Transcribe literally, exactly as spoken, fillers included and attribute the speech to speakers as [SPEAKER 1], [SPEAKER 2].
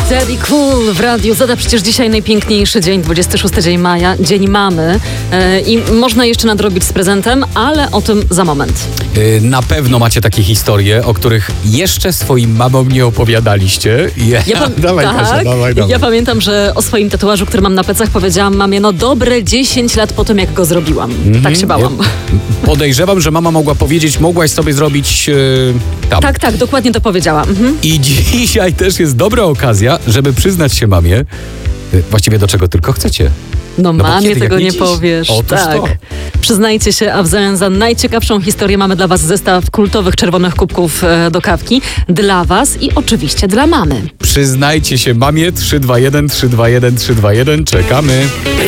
[SPEAKER 1] Daddy Cool w radiu. Zada przecież dzisiaj najpiękniejszy dzień, dwudziesty szósty dzień maja, dzień mamy. Yy, I można jeszcze nadrobić z prezentem, ale o tym za moment.
[SPEAKER 2] Yy, na pewno macie takie historie, o których jeszcze swoim mamom nie opowiadaliście. Yeah.
[SPEAKER 1] Ja, pam-
[SPEAKER 2] dawaj,
[SPEAKER 1] tak,
[SPEAKER 2] Kasia, dawaj, dawaj.
[SPEAKER 1] ja pamiętam, że o swoim tatuażu, który mam na plecach, powiedziałam mamie, no dobre dziesięć lat po tym, jak go zrobiłam. Mm-hmm. Tak się bałam.
[SPEAKER 2] Ja podejrzewam, że mama mogła powiedzieć, mogłaś sobie zrobić yy, tam.
[SPEAKER 1] Tak, tak, dokładnie to powiedziała. Mhm.
[SPEAKER 2] I dzisiaj też jest dobra okazja, żeby przyznać się mamie, yy, właściwie do czego tylko chcecie.
[SPEAKER 1] No,
[SPEAKER 2] No
[SPEAKER 1] mamie
[SPEAKER 2] kiedy,
[SPEAKER 1] tego
[SPEAKER 2] jak
[SPEAKER 1] nie
[SPEAKER 2] dziś?
[SPEAKER 1] powiesz.
[SPEAKER 2] Otóż
[SPEAKER 1] tak.
[SPEAKER 2] to.
[SPEAKER 1] Przyznajcie się, a w zamian za najciekawszą historię mamy dla was zestaw kultowych czerwonych kubków e, do kawki. Dla was i oczywiście dla mamy.
[SPEAKER 2] Przyznajcie się mamie. Trzy, dwa, jeden, trzy, dwa, jeden, trzy, dwa, jeden. Czekamy.